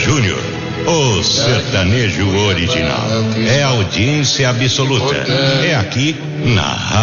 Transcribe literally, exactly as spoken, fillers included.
Júnior, o sertanejo original. É audiência absoluta. É aqui na Rádio